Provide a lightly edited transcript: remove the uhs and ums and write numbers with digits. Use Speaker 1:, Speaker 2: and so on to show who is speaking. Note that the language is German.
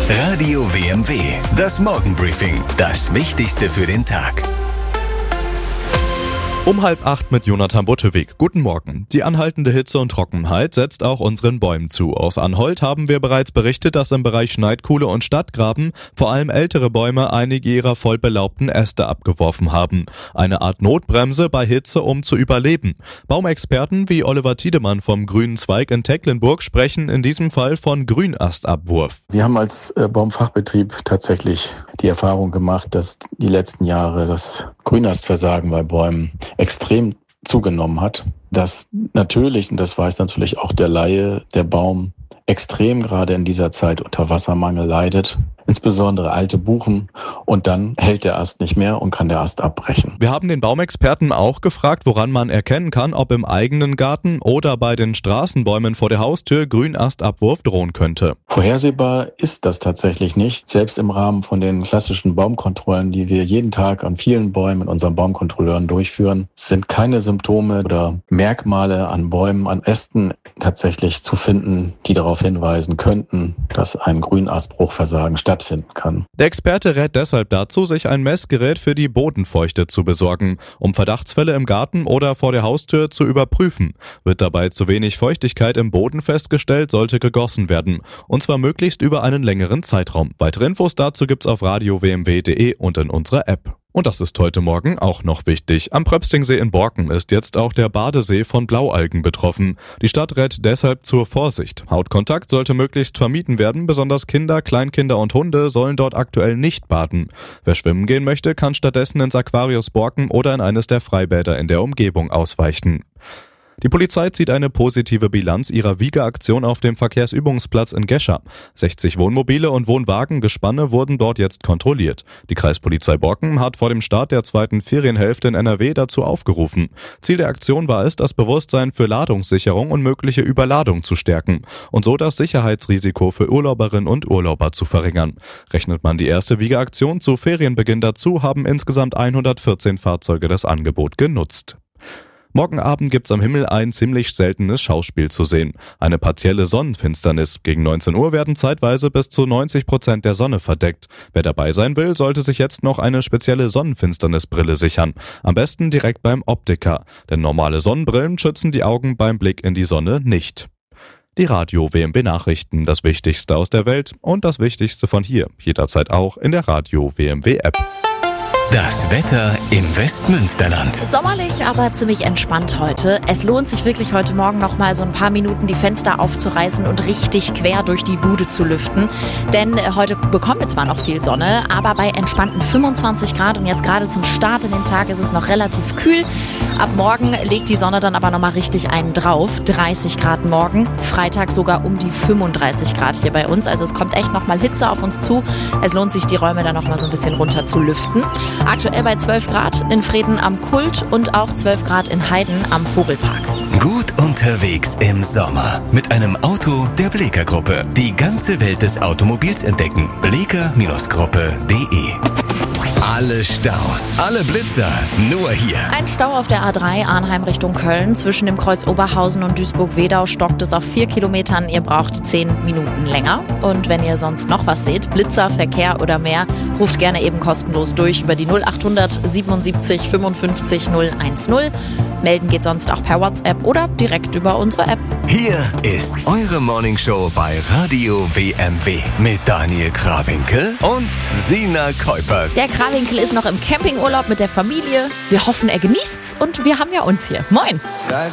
Speaker 1: Radio WMW, das Morgenbriefing, das Wichtigste für den Tag.
Speaker 2: Um 7:30 mit Jonathan Butteweg. Guten Morgen. Die anhaltende Hitze und Trockenheit setzt auch unseren Bäumen zu. Aus Anholt haben wir bereits berichtet, dass im Bereich Schneidkuhle und Stadtgraben vor allem ältere Bäume einige ihrer voll belaubten Äste abgeworfen haben. Eine Art Notbremse bei Hitze, um zu überleben. Baumexperten wie Oliver Tiedemann vom Grünen Zweig in Tecklenburg sprechen in diesem Fall von Grünastabwurf.
Speaker 3: Wir haben als Baumfachbetrieb tatsächlich die Erfahrung gemacht, dass die letzten Jahre das Grünastversagen bei Bäumen extrem zugenommen hat. Dass natürlich, und das weiß natürlich auch der Laie, der Baum extrem gerade in dieser Zeit unter Wassermangel leidet, insbesondere alte Buchen, und dann hält der Ast nicht mehr und kann der Ast abbrechen.
Speaker 2: Wir haben den Baumexperten auch gefragt, woran man erkennen kann, ob im eigenen Garten oder bei den Straßenbäumen vor der Haustür Grünastabwurf drohen könnte.
Speaker 3: Vorhersehbar ist das tatsächlich nicht. Selbst im Rahmen von den klassischen Baumkontrollen, die wir jeden Tag an vielen Bäumen mit unseren Baumkontrolleuren durchführen, sind keine Symptome oder Merkmale an Bäumen, an Ästen tatsächlich zu finden, die darauf hinweisen könnten, dass ein Grünastbruchversagen stattfinden kann.
Speaker 2: Der Experte rät deshalb dazu, sich ein Messgerät für die Bodenfeuchte zu besorgen, um Verdachtsfälle im Garten oder vor der Haustür zu überprüfen. Wird dabei zu wenig Feuchtigkeit im Boden festgestellt, sollte gegossen werden. Und zwar möglichst über einen längeren Zeitraum. Weitere Infos dazu gibt's auf radiowmw.de und in unserer App. Und das ist heute Morgen auch noch wichtig. Am Pröpstingsee in Borken ist jetzt auch der Badesee von Blaualgen betroffen. Die Stadt rät deshalb zur Vorsicht. Hautkontakt sollte möglichst vermieden werden. Besonders Kinder, Kleinkinder und Hunde sollen dort aktuell nicht baden. Wer schwimmen gehen möchte, kann stattdessen ins Aquarius Borken oder in eines der Freibäder in der Umgebung ausweichen. Die Polizei zieht eine positive Bilanz ihrer Wiegeaktion auf dem Verkehrsübungsplatz in Gescher. 60 Wohnmobile und Wohnwagengespanne wurden dort jetzt kontrolliert. Die Kreispolizei Borken hat vor dem Start der zweiten Ferienhälfte in NRW dazu aufgerufen. Ziel der Aktion war es, das Bewusstsein für Ladungssicherung und mögliche Überladung zu stärken und so das Sicherheitsrisiko für Urlauberinnen und Urlauber zu verringern. Rechnet man die erste Wiegeaktion zu Ferienbeginn dazu, haben insgesamt 114 Fahrzeuge das Angebot genutzt. Morgen Abend gibt's am Himmel ein ziemlich seltenes Schauspiel zu sehen. Eine partielle Sonnenfinsternis. Gegen 19 Uhr werden zeitweise bis zu 90% der Sonne verdeckt. Wer dabei sein will, sollte sich jetzt noch eine spezielle Sonnenfinsternisbrille sichern. Am besten direkt beim Optiker. Denn normale Sonnenbrillen schützen die Augen beim Blick in die Sonne nicht. Die Radio WMW Nachrichten, das Wichtigste aus der Welt und das Wichtigste von hier. Jederzeit auch in der Radio WMW App.
Speaker 1: Das Wetter im Westmünsterland.
Speaker 4: Sommerlich, aber ziemlich entspannt heute. Es lohnt sich wirklich heute Morgen noch mal so ein paar Minuten die Fenster aufzureißen und richtig quer durch die Bude zu lüften. Denn heute bekommen wir zwar noch viel Sonne, aber bei entspannten 25 Grad und jetzt gerade zum Start in den Tag ist es noch relativ kühl. Ab morgen legt die Sonne dann aber noch mal richtig einen drauf. 30 Grad morgen, Freitag sogar um die 35 Grad hier bei uns. Also es kommt echt noch mal Hitze auf uns zu. Es lohnt sich, die Räume dann noch mal so ein bisschen runter zu lüften. Aktuell bei 12 Grad in Vreden am Kult und auch 12 Grad in Heiden am Vogelpark.
Speaker 1: Gut unterwegs im Sommer mit einem Auto der Bleeker Gruppe. Die ganze Welt des Automobils entdecken. Bleeker-Gruppe.de. Alle Staus, alle Blitzer, nur hier.
Speaker 4: Ein Stau auf der A3 Arnheim Richtung Köln. Zwischen dem Kreuz Oberhausen und Duisburg-Wedau stockt es auf 4 Kilometern. Ihr braucht 10 Minuten länger. Und wenn ihr sonst noch was seht, Blitzer, Verkehr oder mehr, ruft gerne eben kostenlos durch über die 0800 77 55 010. Melden geht sonst auch per WhatsApp oder direkt über unsere App.
Speaker 1: Hier ist eure Morningshow bei Radio WMW mit Daniel Krawinkel und Sina Kuipers.
Speaker 4: Der Krawinkel ist noch im Campingurlaub mit der Familie. Wir hoffen, er genießt's und wir haben ja uns hier. Moin!